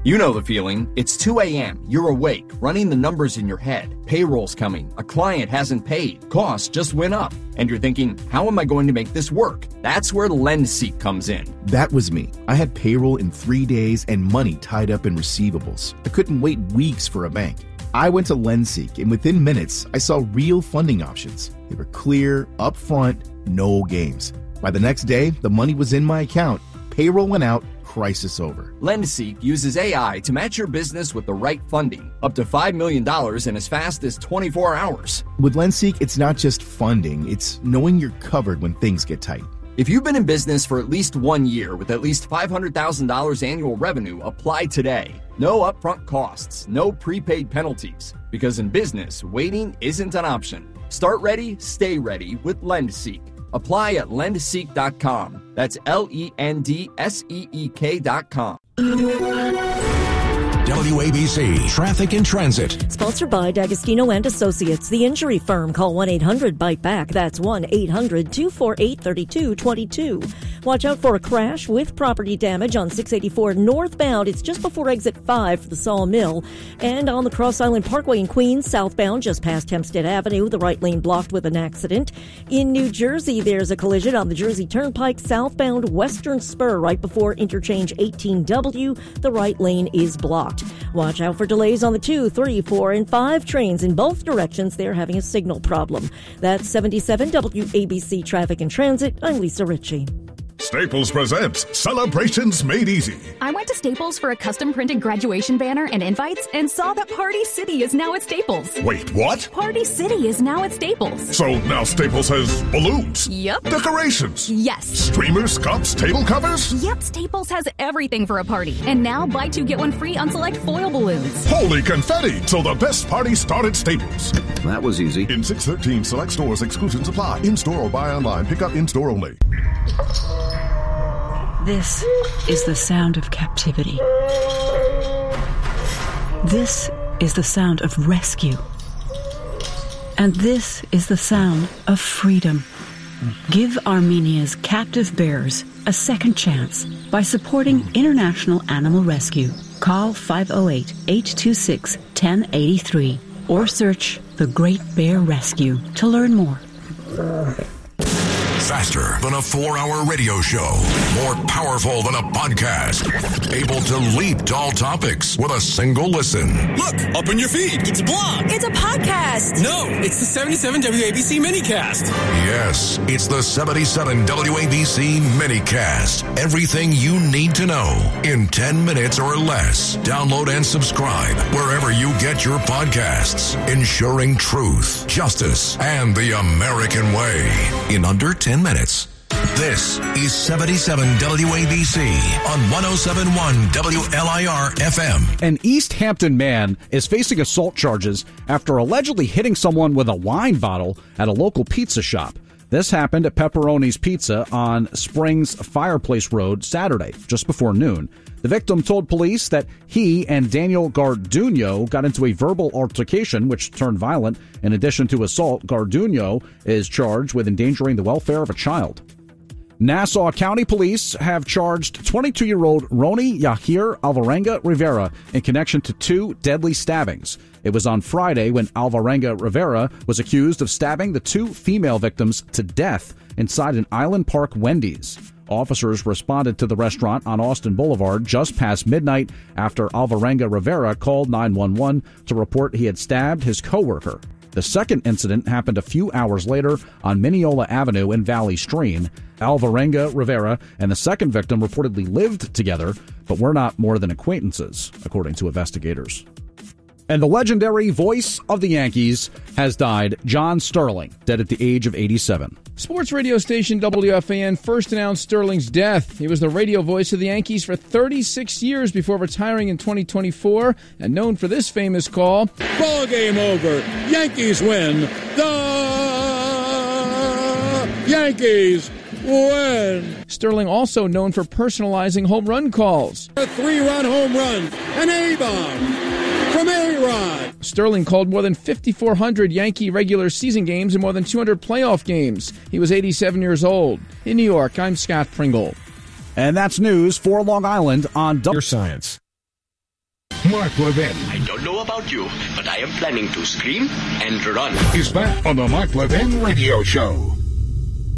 You know the feeling. It's 2 a.m. You're awake, running the numbers in your head. Payroll's coming. A client hasn't paid. Costs just went up. And you're thinking, how am I going to make this work? That's where LendSeek comes in. That was me. I had payroll in 3 days and money tied up in receivables. I couldn't wait weeks for a bank. I went to LendSeek, and within minutes, I saw real funding options. They were clear, upfront, no games. By the next day, the money was in my account. Payroll went out. Crisis over. LendSeek uses AI to match your business with the right funding, up to $5 million in as fast as 24 hours. With LendSeek, it's not just funding, it's knowing you're covered when things get tight. If you've been in business for at least 1 year with at least $500,000 annual revenue, apply today. No upfront costs, no prepaid penalties, because in business, waiting isn't an option. Start ready, stay ready with LendSeek. Apply at lendseek.com. That's LENDSEEK.com. WABC Traffic and Transit. Sponsored by D'Agostino and Associates, the injury firm. Call 1-800-BITE-BACK. That's 1-800-248-3222. Watch out for a crash with property damage on 684 northbound. It's just before exit 5 for the Sawmill. And on the Cross Island Parkway in Queens, southbound, just past Hempstead Avenue, the right lane blocked with an accident. In New Jersey, there's a collision on the Jersey Turnpike, southbound Western Spur, right before interchange 18W. The right lane is blocked. Watch out for delays on the 2, 3, 4, and 5 trains in both directions. They're having a signal problem. That's 77 WABC Traffic and Transit. I'm Lisa Ritchie. Staples presents Celebrations Made Easy. I went to Staples for a custom-printed graduation banner and invites and saw that Party City is now at Staples. Wait, what? Party City is now at Staples. So now Staples has balloons? Yep. Decorations? Yes. Streamers, cups, table covers? Yep, Staples has everything for a party. And now buy 2 get 1 free on select foil balloons. Holy confetti! So the best party started Staples. That was easy. In 613 select stores, exclusions apply. In-store or buy online. Pick up in-store only. This is the sound of captivity. This is the sound of rescue. And this is the sound of freedom. Give Armenia's captive bears a second chance by supporting International Animal Rescue. Call 508-826-1083 or search The Great Bear Rescue to learn more. Faster than a 4-hour radio show. More powerful than a podcast. Able to leap to all topics with a single listen. Look, up in your feed. It's a blog. It's a podcast. No, it's the 77 WABC Minicast. Yes, it's the 77 WABC Minicast. Everything you need to know in 10 minutes or less. Download and subscribe wherever you get your podcasts. Ensuring truth, justice, and the American way in under 10 minutes. This is 77 WABC on 107.1 WLIR FM. An East Hampton man is facing assault charges after allegedly hitting someone with a wine bottle at a local pizza shop. This happened at Pepperoni's Pizza on Springs Fireplace Road Saturday, just before noon. The victim told police that he and Daniel Garduno got into a verbal altercation, which turned violent. In addition to assault, Garduno is charged with endangering the welfare of a child. Nassau County Police have charged 22-year-old Roni Yahir Alvarenga Rivera in connection to 2 deadly stabbings. It was on Friday when Alvarenga Rivera was accused of stabbing the 2 female victims to death inside an Island Park Wendy's. Officers responded to the restaurant on Austin Boulevard just past midnight after Alvarenga Rivera called 911 to report he had stabbed his coworker. The second incident happened a few hours later on Mineola Avenue in Valley Stream. Alvarenga Rivera and the second victim reportedly lived together, but were not more than acquaintances, according to investigators. And the legendary voice of the Yankees has died, John Sterling, dead at the age of 87. Sports radio station WFAN first announced Sterling's death. He was the radio voice of the Yankees for 36 years before retiring in 2024, and known for this famous call. Ball game over. Yankees win. The Yankees win. Sterling also known for personalizing home run calls. A 3-run home run, an A-bomb from A-Rod. Sterling called more than 5,400 Yankee regular season games and more than 200 playoff games. He was 87 years old. In New York, I'm Scott Pringle. And that's news for Long Island on Your Science. Mark Levin. I don't know about you, but I am planning to scream and run. Is back on the Mark Levin Radio Show.